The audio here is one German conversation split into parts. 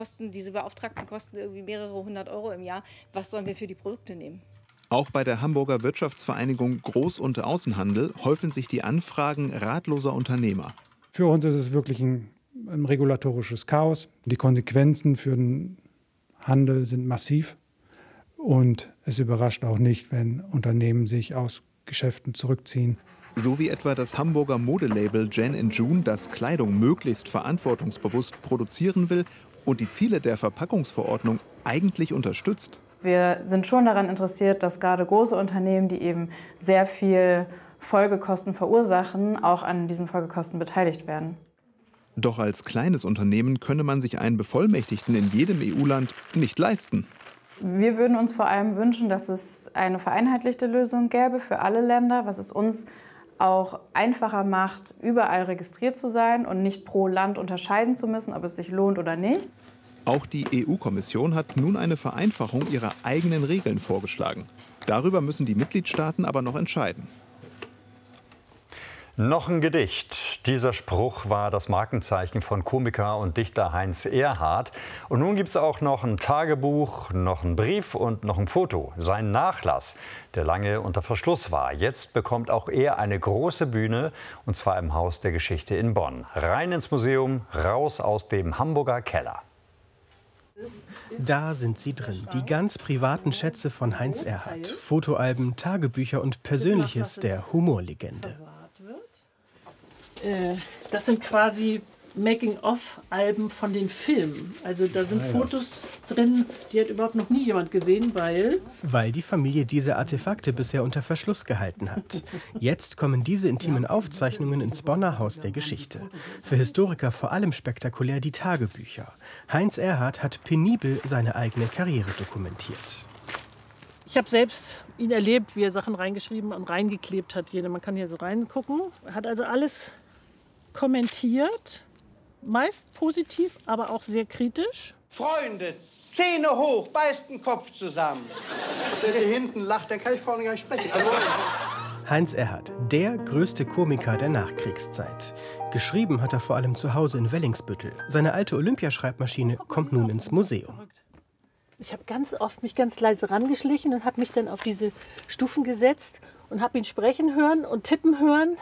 Diese Beauftragten kosten irgendwie mehrere hundert Euro im Jahr. Was sollen wir für die Produkte nehmen? Auch bei der Hamburger Wirtschaftsvereinigung Groß- und Außenhandel häufen sich die Anfragen ratloser Unternehmer. Für uns ist es wirklich ein regulatorisches Chaos. Die Konsequenzen für den Handel sind massiv. Und es überrascht auch nicht, wenn Unternehmen sich aus Geschäften zurückziehen. So wie etwa das Hamburger Modelabel Jan & June, das Kleidung möglichst verantwortungsbewusst produzieren will und die Ziele der Verpackungsverordnung eigentlich unterstützt. Wir sind schon daran interessiert, dass gerade große Unternehmen, die eben sehr viel Folgekosten verursachen, auch an diesen Folgekosten beteiligt werden. Doch als kleines Unternehmen könne man sich einen Bevollmächtigten in jedem EU-Land nicht leisten. Wir würden uns vor allem wünschen, dass es eine vereinheitlichte Lösung gäbe für alle Länder, was es uns auch einfacher macht, überall registriert zu sein und nicht pro Land unterscheiden zu müssen, ob es sich lohnt oder nicht. Auch die EU-Kommission hat nun eine Vereinfachung ihrer eigenen Regeln vorgeschlagen. Darüber müssen die Mitgliedstaaten aber noch entscheiden. Noch ein Gedicht. Dieser Spruch war das Markenzeichen von Komiker und Dichter Heinz Erhardt. Und nun gibt es auch noch ein Tagebuch, noch einen Brief und noch ein Foto. Sein Nachlass, der lange unter Verschluss war. Jetzt bekommt auch er eine große Bühne, und zwar im Haus der Geschichte in Bonn. Rein ins Museum, raus aus dem Hamburger Keller. Da sind sie drin, die ganz privaten Schätze von Heinz Erhardt. Fotoalben, Tagebücher und Persönliches der Humorlegende. Das sind quasi Making-of-Alben von den Filmen. Also da sind Fotos drin, die hat überhaupt noch nie jemand gesehen, weil die Familie diese Artefakte bisher unter Verschluss gehalten hat. Jetzt kommen diese intimen Aufzeichnungen ins Bonner Haus der Geschichte. Für Historiker vor allem spektakulär die Tagebücher. Heinz Erhardt hat penibel seine eigene Karriere dokumentiert. Ich habe selbst ihn erlebt, wie er Sachen reingeschrieben und reingeklebt hat. Man kann hier so reingucken. Er hat also alles kommentiert, meist positiv, aber auch sehr kritisch. Freunde, Zähne hoch, beißt den Kopf zusammen. Der hier hinten lacht, der kann ich vorne gar nicht sprechen. Heinz Erhardt, der größte Komiker der Nachkriegszeit. Geschrieben hat er vor allem zu Hause in Wellingsbüttel. Seine alte Olympiaschreibmaschine kommt nun ins Museum. Ich habe ganz oft mich ganz leise rangeschlichen und habe mich dann auf diese Stufen gesetzt und habe ihn sprechen hören und tippen hören.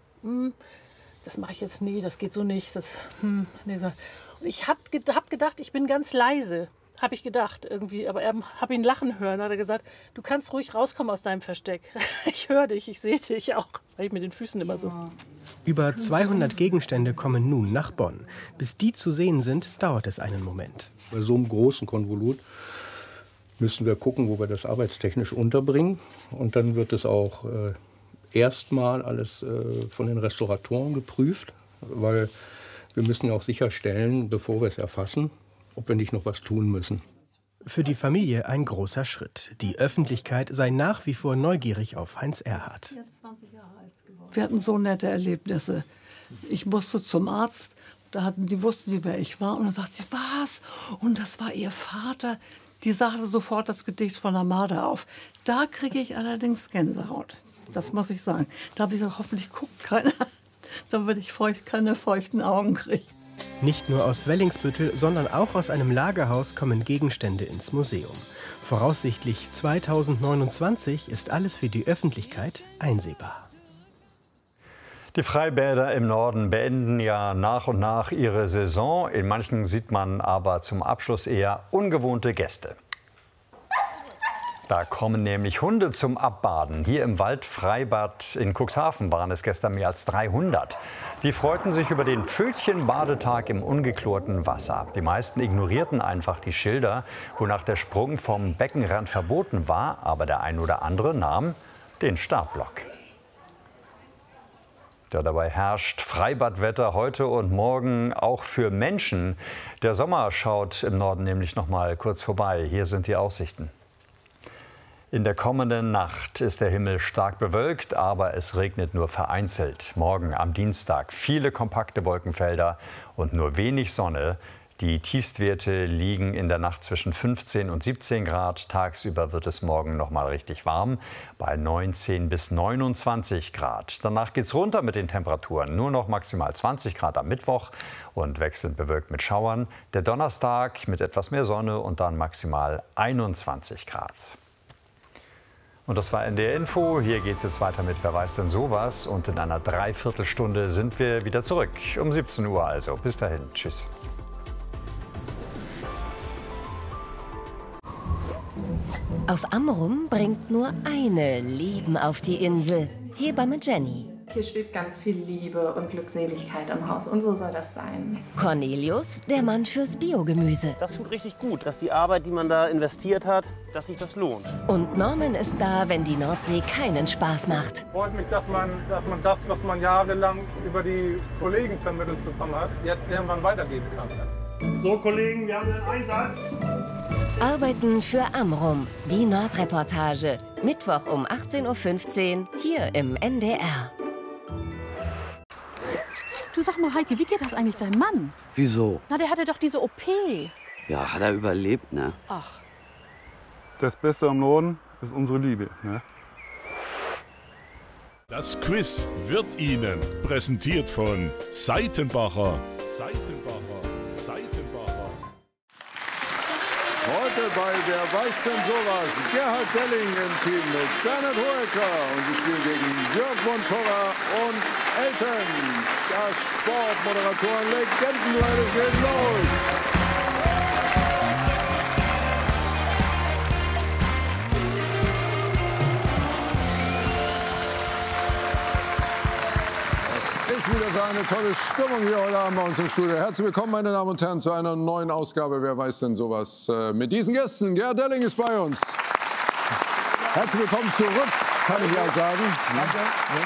Das mache ich jetzt nie, das geht so nicht. Nee, so. Und ich habe gedacht, ich bin ganz leise, habe ich gedacht irgendwie. Aber habe ihn lachen hören, hat er gesagt, du kannst ruhig rauskommen aus deinem Versteck. Ich höre dich, ich sehe dich auch, weil ich mit den Füßen immer so. Über 200 Gegenstände kommen nun nach Bonn. Bis die zu sehen sind, dauert es einen Moment. Bei so einem großen Konvolut müssen wir gucken, wo wir das arbeitstechnisch unterbringen. Und dann wird es auch erstmal alles von den Restauratoren geprüft, weil wir müssen ja auch sicherstellen, bevor wir es erfassen, ob wir nicht noch was tun müssen. Für die Familie ein großer Schritt. Die Öffentlichkeit sei nach wie vor neugierig auf Heinz Erhardt. Wir hatten so nette Erlebnisse. Ich musste zum Arzt, die wussten sie, wer ich war. Und dann sagt sie, was? Und das war ihr Vater. Die sagte sofort das Gedicht von der Marder auf. Da kriege ich allerdings Gänsehaut. Das muss ich sagen. Da habe ich gesagt, hoffentlich guckt keiner, damit ich keine feuchten Augen kriege. Nicht nur aus Wellingsbüttel, sondern auch aus einem Lagerhaus kommen Gegenstände ins Museum. Voraussichtlich 2029 ist alles für die Öffentlichkeit einsehbar. Die Freibäder im Norden beenden ja nach und nach ihre Saison. In manchen sieht man aber zum Abschluss eher ungewohnte Gäste. Da kommen nämlich Hunde zum Abbaden. Hier im Waldfreibad in Cuxhaven waren es gestern mehr als 300. Die freuten sich über den Pfötchenbadetag im ungeklorten Wasser. Die meisten ignorierten einfach die Schilder, wonach der Sprung vom Beckenrand verboten war. Aber der ein oder andere nahm den Startblock. Ja, dabei herrscht Freibadwetter heute und morgen auch für Menschen. Der Sommer schaut im Norden nämlich noch mal kurz vorbei. Hier sind die Aussichten. In der kommenden Nacht ist der Himmel stark bewölkt, aber es regnet nur vereinzelt. Morgen am Dienstag viele kompakte Wolkenfelder und nur wenig Sonne. Die Tiefstwerte liegen in der Nacht zwischen 15 und 17 Grad. Tagsüber wird es morgen noch mal richtig warm, bei 19 bis 29 Grad. Danach geht es runter mit den Temperaturen. Nur noch maximal 20 Grad am Mittwoch und wechselnd bewölkt mit Schauern. Der Donnerstag mit etwas mehr Sonne und dann maximal 21 Grad. Und das war NDR Info. Hier geht es jetzt weiter mit Wer weiß denn sowas? Und in einer Dreiviertelstunde sind wir wieder zurück. Um 17 Uhr also. Bis dahin. Tschüss. Auf Amrum bringt nur eine Leben auf die Insel. Hebamme Jenny. Hier schwebt ganz viel Liebe und Glückseligkeit im Haus und so soll das sein. Cornelius, der Mann fürs Biogemüse. Das tut richtig gut, dass die Arbeit, die man da investiert hat, dass sich das lohnt. Und Norman ist da, wenn die Nordsee keinen Spaß macht. Freut mich, dass man das, was man jahrelang über die Kollegen vermittelt bekommen hat, jetzt irgendwann weitergeben kann. So, Kollegen, wir haben einen Einsatz. Arbeiten für Amrum, die Nordreportage. Mittwoch um 18:15 Uhr hier im NDR. Du, sag mal, Heike, wie geht das eigentlich deinem Mann? Wieso? Na, der hatte doch diese OP. Ja, hat er überlebt, ne? Ach. Das Beste am Norden ist unsere Liebe, ne? Das Quiz wird Ihnen präsentiert von Seitenbacher. Heute bei Wer weiß denn sowas? Gerhard Delling im Team mit Bernhard Hoeker und sie spielen gegen Jörg von Torra und Elton. Das Sportmoderatoren-Legendenduell geht los. Ist wieder so eine tolle Stimmung hier heute Abend bei uns im Studio. Herzlich willkommen, meine Damen und Herren, zu einer neuen Ausgabe Wer weiß denn sowas? Mit diesen Gästen. Gerhard Delling ist bei uns. Herzlich willkommen zurück, kann ich ja sagen. Danke.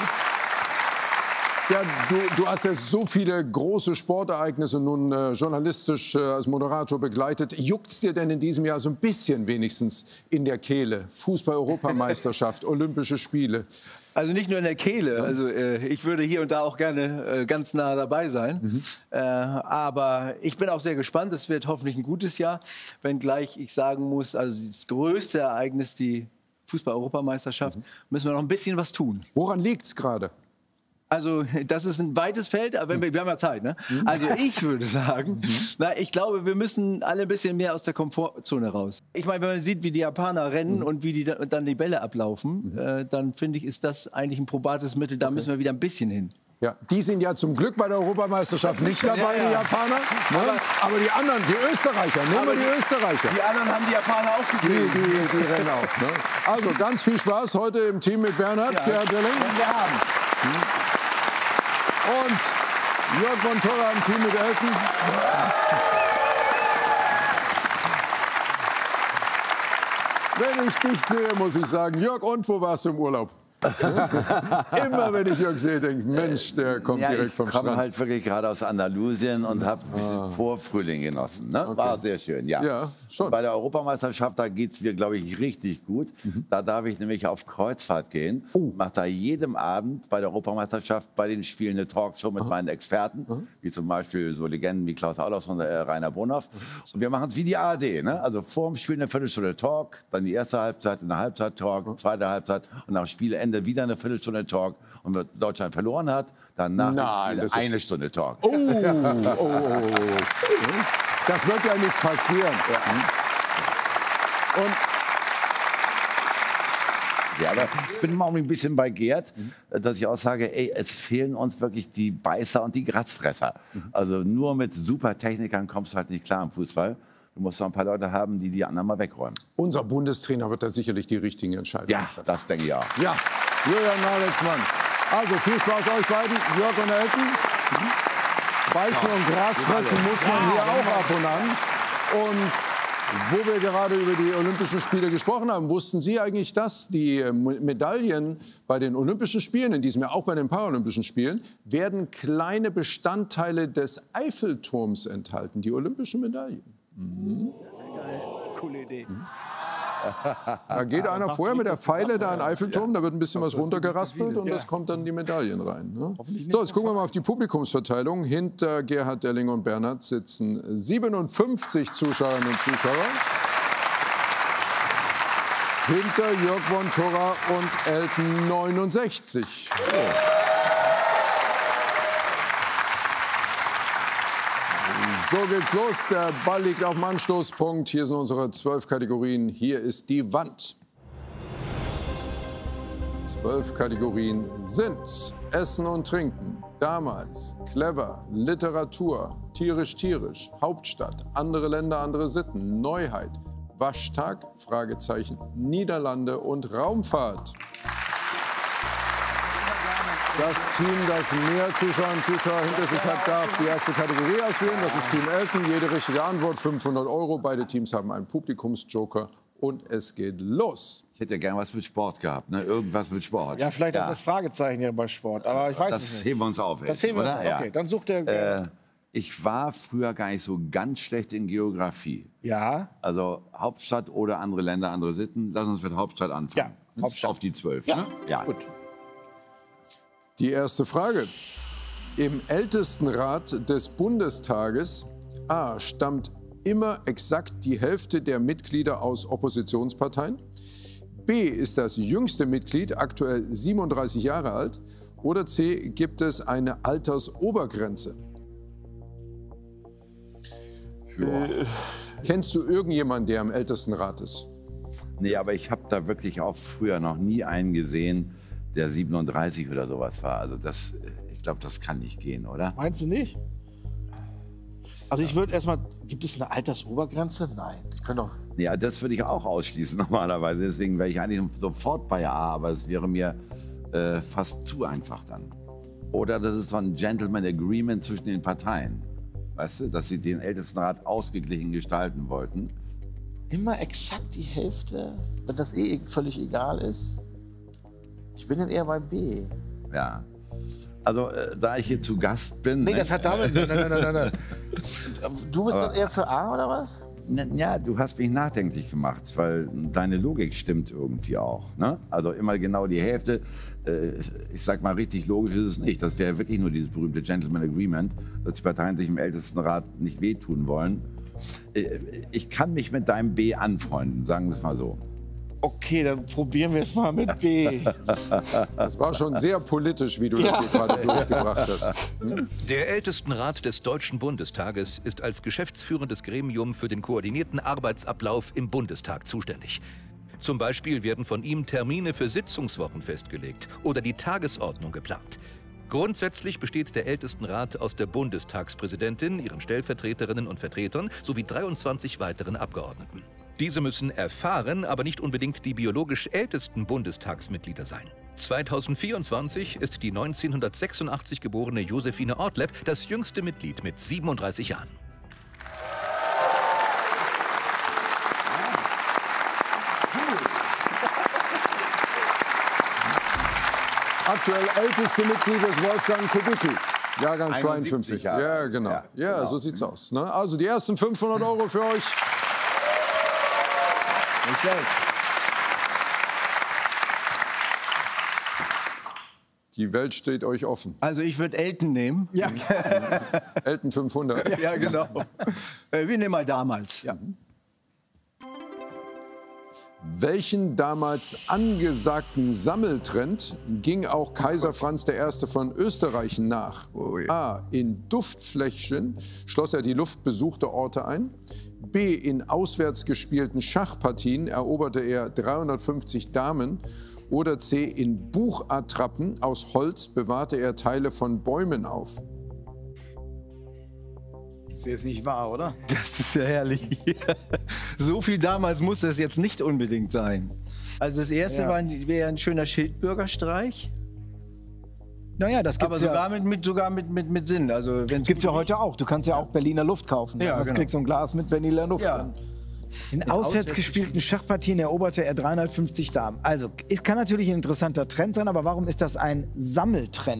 Ja, du hast ja so viele große Sportereignisse nun journalistisch als Moderator begleitet. Juckt's dir denn in diesem Jahr so ein bisschen wenigstens in der Kehle? Fußball-Europameisterschaft, Olympische Spiele. Also nicht nur in der Kehle. Also ich würde hier und da auch gerne ganz nah dabei sein. Aber ich bin auch sehr gespannt. Es wird hoffentlich ein gutes Jahr. Wenngleich ich sagen muss, also das größte Ereignis, die Fußball-Europameisterschaft, müssen wir noch ein bisschen was tun. Woran liegt's gerade? Also das ist ein weites Feld, aber wir haben ja Zeit, ne? Also ich würde sagen, ich glaube, wir müssen alle ein bisschen mehr aus der Komfortzone raus. Ich meine, wenn man sieht, wie die Japaner rennen und wie die dann die Bälle ablaufen, dann finde ich, ist das eigentlich ein probates Mittel. Da müssen wir wieder ein bisschen hin. Ja, die sind ja zum Glück bei der Europameisterschaft nicht dabei, die Japaner. Ne? Aber die anderen, die Österreicher, nehmen wir die Österreicher. Die anderen haben die Japaner auch gesehen. Die rennen auch. Ne? Also ganz viel Spaß heute im Team mit Bernhard, Gerhard Delling. Wir haben. Und Jörg von Torra im Team mit Elton. Wenn ich dich sehe, muss ich sagen, Jörg, und wo warst du im Urlaub? Immer wenn ich Jörg sehe, denke ich, Mensch, der kommt direkt vom Strand. Ich komme halt wirklich gerade aus Andalusien und habe ein bisschen Vorfrühling genossen. Ne? Okay. War sehr schön, ja. Ja, schon. Bei der Europameisterschaft, da geht es mir, glaube ich, richtig gut. Da darf ich nämlich auf Kreuzfahrt gehen. Mache da jedem Abend bei der Europameisterschaft bei den Spielen eine Talkshow mit meinen Experten, wie zum Beispiel so Legenden wie Klaus Allofs und Rainer Bonhoff. Und wir machen es wie die ARD. Ne? Also vor dem Spiel eine Viertelstunde Talk, dann die erste Halbzeit, eine Halbzeit Talk, zweite Halbzeit und nach Spielende wieder eine Viertelstunde Talk. Und wenn Deutschland verloren hat, dann nach dem Spiel eine Stunde Talk. Das wird ja nicht passieren. Und ja, aber ich bin immer auch ein bisschen bei Gerd, dass ich auch sage, ey, es fehlen uns wirklich die Beißer und die Gratzfresser. Also nur mit super Technikern kommst du halt nicht klar im Fußball. Du musst noch ein paar Leute haben, die die anderen mal wegräumen. Unser Bundestrainer wird da sicherlich die richtigen Entscheidungen treffen. Ja, das denke ich auch. Ja, Julian Nagelsmann. Also viel Spaß euch beiden, Jörg und Elton. Beißen und Gras fressen muss man hier auch ab und an. Und wo wir gerade über die Olympischen Spiele gesprochen haben, wussten Sie eigentlich, dass die Medaillen bei den Olympischen Spielen, in diesem Jahr auch bei den Paralympischen Spielen, werden kleine Bestandteile des Eiffelturms enthalten, die Olympischen Medaillen? Das ist ja geil. Coole Idee. Da geht einer vorher mit der Pfeile da in den Eiffelturm, da wird ein bisschen was runtergeraspelt und das kommt dann in die Medaillen rein. Ne? So, jetzt gucken wir mal auf die Publikumsverteilung. Hinter Gerhard, Delling und Bernhard sitzen 57 Zuschauerinnen und Zuschauer. Hinter Jörg von Torra und Elton 69. Oh. So geht's los. Der Ball liegt auf dem Anstoßpunkt. Hier sind unsere 12 Kategorien. Hier ist die Wand. 12 Kategorien sind Essen und Trinken, damals, clever, Literatur, tierisch, Hauptstadt, andere Länder, andere Sitten, Neuheit, Waschtag, Fragezeichen, Niederlande und Raumfahrt. Das Team, das mehr Zuschauer und Zuschauer hinter sich hat, darf die erste Kategorie auswählen. Das ist Team Elton. Jede richtige Antwort 500 €. Beide Teams haben einen Publikumsjoker. Und es geht los. Ich hätte ja gern was mit Sport gehabt, ne? Irgendwas mit Sport. Ja, vielleicht ist das Fragezeichen hier bei Sport, aber ich weiß es nicht. Das heben wir uns auf. Das heben wir uns auf. Ja. Okay, dann sucht er. Ich war früher gar nicht so ganz schlecht in Geografie. Ja. Also Hauptstadt oder andere Länder, andere Sitten. Lass uns mit Hauptstadt anfangen. Ja, Hauptstadt. Auf die 12. Ja, ne? Ja. Gut. Die erste Frage. Im Ältestenrat des Bundestages A stammt immer exakt die Hälfte der Mitglieder aus Oppositionsparteien. B ist das jüngste Mitglied, aktuell 37 Jahre alt. Oder C, gibt es eine Altersobergrenze? Kennst du irgendjemanden, der im Ältestenrat ist? Nee, aber ich habe da wirklich auch früher noch nie einen gesehen, der 37 oder sowas war. Also das, ich glaube, das kann nicht gehen, oder? Meinst du nicht? Also ich würde erstmal, gibt es eine Altersobergrenze? Nein, die können doch... Ja, das würde ich auch ausschließen normalerweise. Deswegen wäre ich eigentlich sofort bei A, aber es wäre mir fast zu einfach dann. Oder das ist so ein Gentleman Agreement zwischen den Parteien. Weißt du, dass sie den Ältestenrat ausgeglichen gestalten wollten. Immer exakt die Hälfte, wenn das eh völlig egal ist? Ich bin dann eher bei B. Ja. Also, da ich hier zu Gast bin... Nee, das hat damit... Nein. Du bist dann eher für A, oder was? Ja, du hast mich nachdenklich gemacht, weil deine Logik stimmt irgendwie auch. Ne? Also immer genau die Hälfte. Ich sag mal, richtig logisch ist es nicht. Das wäre wirklich nur dieses berühmte Gentleman Agreement, dass die Parteien sich im Ältestenrat nicht wehtun wollen. Ich kann mich mit deinem B anfreunden, sagen wir es mal so. Okay, dann probieren wir es mal mit B. Das war schon sehr politisch, wie du das hier gerade durchgebracht hast. Der Ältestenrat des Deutschen Bundestages ist als geschäftsführendes Gremium für den koordinierten Arbeitsablauf im Bundestag zuständig. Zum Beispiel werden von ihm Termine für Sitzungswochen festgelegt oder die Tagesordnung geplant. Grundsätzlich besteht der Ältestenrat aus der Bundestagspräsidentin, ihren Stellvertreterinnen und Vertretern sowie 23 weiteren Abgeordneten. Diese müssen erfahren, aber nicht unbedingt die biologisch ältesten Bundestagsmitglieder sein. 2024 ist die 1986 geborene Josephine Ortleb das jüngste Mitglied mit 37 Jahren. Aktuell älteste Mitglied ist Wolfgang Kubicki, Jahrgang 52. Jahre. Ja, genau. Ja, so sieht's aus. Ne? Also die ersten 500 € für euch. Nicht schlecht. Die Welt steht euch offen. Also ich würde Elton nehmen. Ja. Elton 500. Ja, genau. Wir nehmen mal damals. Ja. Welchen damals angesagten Sammeltrend ging auch Kaiser Franz I. von Österreich nach? A. In Duftfläschchen schloss er die luftbesuchte Orte ein. B. In auswärts gespielten Schachpartien eroberte er 350 Damen. Oder C. In Buchattrappen aus Holz bewahrte er Teile von Bäumen auf. Das ist jetzt nicht wahr, oder? Das ist ja herrlich. So viel damals muss das jetzt nicht unbedingt sein. Also das erste wäre ein schöner Schildbürgerstreich. Naja, das gibt's aber sogar mit Sinn. Also, das gibt es ja heute auch. Du kannst ja auch Berliner Luft kaufen. Ja, du kriegst so ein Glas mit Berliner Luft. Ja. In auswärts gespielten Schachpartien eroberte er 350 Damen. Also, es kann natürlich ein interessanter Trend sein, aber warum ist das ein Sammeltrend?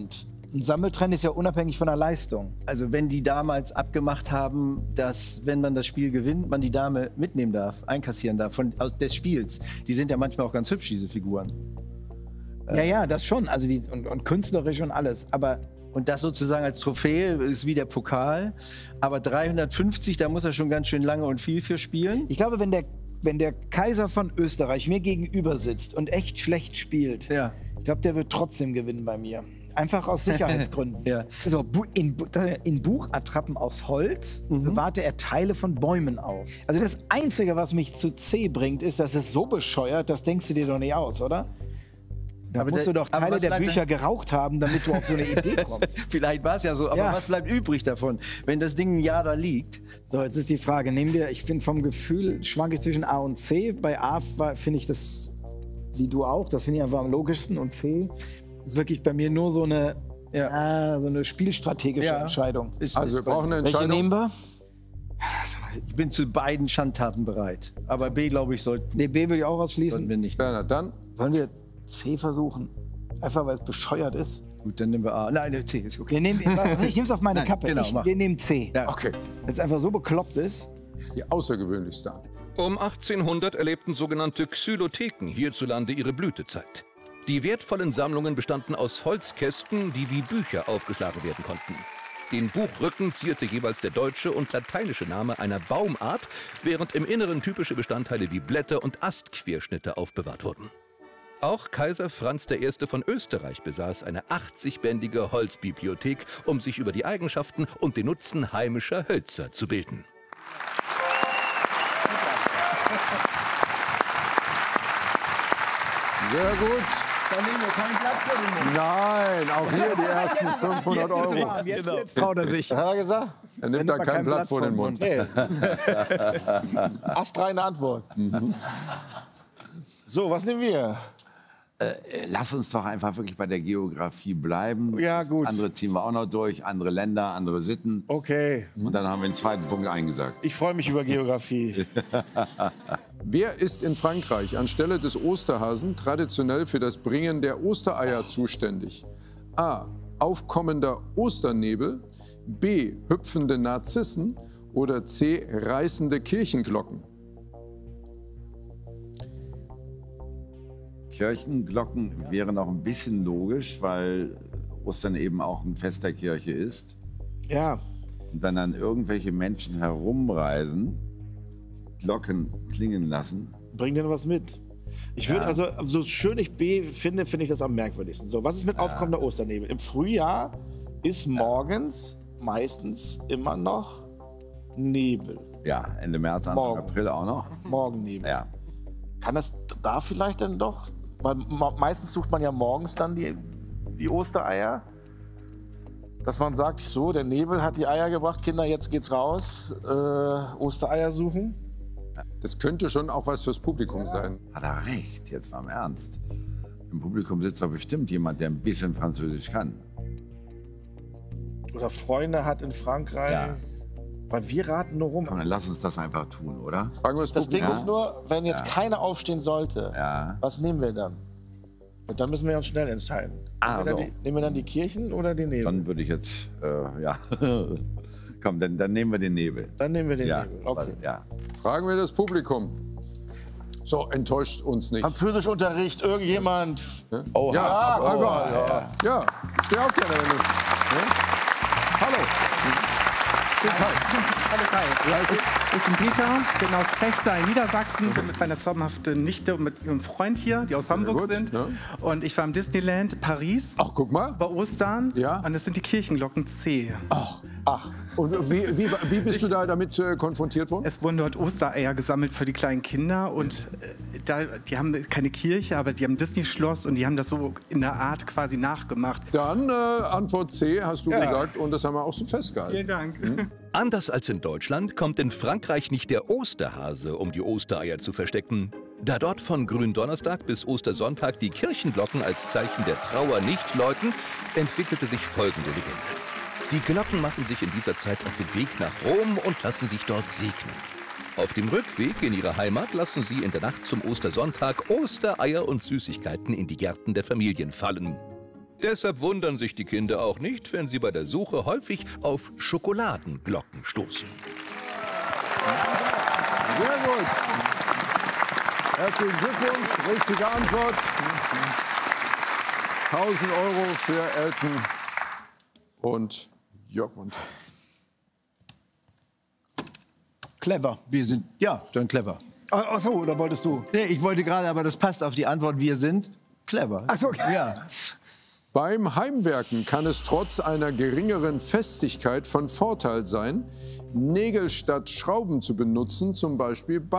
Ein Sammeltrend ist ja unabhängig von der Leistung. Also wenn die damals abgemacht haben, dass, wenn man das Spiel gewinnt, man die Dame mitnehmen darf, einkassieren darf des Spiels. Die sind ja manchmal auch ganz hübsch, diese Figuren. Ja, das schon. Also und künstlerisch und alles. Und das sozusagen als Trophäe ist wie der Pokal. Aber 350, da muss er schon ganz schön lange und viel für spielen. Ich glaube, wenn der Kaiser von Österreich mir gegenüber sitzt und echt schlecht spielt, ich glaube, der wird trotzdem gewinnen bei mir. Einfach aus Sicherheitsgründen. Also in Buchattrappen aus Holz bewahrte er Teile von Bäumen auf. Also das Einzige, was mich zu C bringt, ist, dass es so bescheuert, das denkst du dir doch nicht aus, oder? Da musst du doch Teile der Bücher geraucht haben, damit du auf so eine Idee kommst. Vielleicht war es ja so, aber was bleibt übrig davon, wenn das Ding ein Jahr da liegt? So, jetzt ist die Frage, ich bin vom Gefühl, schwanke ich zwischen A und C. Bei A finde ich das, wie du auch, das finde ich einfach am logischsten. Und C ist wirklich bei mir nur so eine spielstrategische Entscheidung. Also wir brauchen eine Entscheidung. Welche nehmen wir? Ich bin zu beiden Schandtaten bereit. Aber B, glaube ich, sollten... Nee, B würde ich auch ausschließen. Sollten wir nicht. Ja, dann? Sollen wir C versuchen? Einfach, weil es bescheuert ist. Gut, dann nehmen wir A. Nein, C ist okay. Ich nehme es auf meine Kappe. Genau, wir nehmen C. Ja. Okay. Weil es einfach so bekloppt ist. Die außergewöhnlichste Art. Um 1800 erlebten sogenannte Xylotheken hierzulande ihre Blütezeit. Die wertvollen Sammlungen bestanden aus Holzkästen, die wie Bücher aufgeschlagen werden konnten. Den Buchrücken zierte jeweils der deutsche und lateinische Name einer Baumart, während im Inneren typische Bestandteile wie Blätter und Astquerschnitte aufbewahrt wurden. Auch Kaiser Franz I. von Österreich besaß eine 80-bändige Holzbibliothek, um sich über die Eigenschaften und den Nutzen heimischer Hölzer zu bilden. Sehr gut. Dann nehmen wir keinen Platz für den Mund. Nein, auch hier die ersten 500 Euro. Jetzt traut er sich. Was hat er gesagt? Er nimmt da kein Blatt vor den Mund. Nee. Astreine Antwort. So, was nehmen wir? Lass uns doch einfach wirklich bei der Geografie bleiben. Ja, gut. Andere ziehen wir auch noch durch, andere Länder, andere Sitten. Okay. Und dann haben wir den zweiten Punkt eingesagt. Ich freue mich über Geografie. Wer ist in Frankreich anstelle des Osterhasen traditionell für das Bringen der Ostereier zuständig? A. Aufkommender Osternebel, B. Hüpfende Narzissen oder C. Reißende Kirchenglocken? Kirchenglocken wäre noch ein bisschen logisch, weil Ostern eben auch ein Fest der Kirche ist. Ja. Und wenn dann irgendwelche Menschen herumreisen, Glocken klingen lassen. Bring denn was mit. Ich würde also, so schön ich B finde, finde ich das am merkwürdigsten. So, was ist mit aufkommender Osternebel? Im Frühjahr ist morgens meistens immer noch Nebel. Ja, Ende März, Anfang April auch noch. Morgennebel. Ja. Kann das da vielleicht dann doch? Weil meistens sucht man ja morgens dann die Ostereier. Dass man sagt, so, der Nebel hat die Eier gebracht, Kinder, jetzt geht's raus, Ostereier suchen. Das könnte schon auch was fürs Publikum sein. Hat er recht, jetzt mal im Ernst. Im Publikum sitzt doch bestimmt jemand, der ein bisschen Französisch kann. Oder Freunde hat in Frankreich. Ja. Weil wir raten nur rum. Komm, dann lass uns das einfach tun, oder? Fragen wir das Ding ist nur, wenn jetzt keiner aufstehen sollte, was nehmen wir dann? Und dann müssen wir uns schnell entscheiden. Nehmen wir dann die Kirchen oder den Nebel? Dann würde ich jetzt, Komm, dann nehmen wir den Nebel. Dann nehmen wir den Nebel, okay. Ja. Fragen wir das Publikum. So, enttäuscht uns nicht. Französischunterricht, irgendjemand. Oh, ja, ja, steh auf gerne, wenn du. Ja? Hallo. Hallo Kai. Ich bin Peter, bin aus Fechter in Niedersachsen, bin mit meiner zauberhaften Nichte und mit ihrem Freund hier, die aus Hamburg sind. Ja. Und ich war im Disneyland Paris. Ach, guck mal. Bei Ostern. Ja. Und es sind die Kirchenglocken C. Ach. Und wie bist du da damit konfrontiert worden? Es wurden dort Ostereier gesammelt für die kleinen Kinder. Und die haben keine Kirche, aber die haben ein Disney-Schloss und die haben das so in der Art quasi nachgemacht. Dann Antwort C hast du gesagt und das haben wir auch so festgehalten. Vielen Dank. Anders als in Deutschland kommt in Frankreich nicht der Osterhase, um die Ostereier zu verstecken. Da dort von Gründonnerstag bis Ostersonntag die Kirchenglocken als Zeichen der Trauer nicht läuten, entwickelte sich folgende Legende. Die Glocken machen sich in dieser Zeit auf den Weg nach Rom und lassen sich dort segnen. Auf dem Rückweg in ihre Heimat lassen sie in der Nacht zum Ostersonntag Ostereier und Süßigkeiten in die Gärten der Familien fallen. Deshalb wundern sich die Kinder auch nicht, wenn sie bei der Suche häufig auf Schokoladenglocken stoßen. Sehr gut. Herzlichen Glückwunsch. Richtige Antwort. 1000 € für Elton und Jörgmund. Clever. Wir sind, ja, dann clever. Ach so, oder wolltest du? Nee, ich wollte gerade, aber das passt auf die Antwort, wir sind clever. Ach so, okay. Ja. Beim Heimwerken kann es trotz einer geringeren Festigkeit von Vorteil sein, Nägel statt Schrauben zu benutzen, zum Beispiel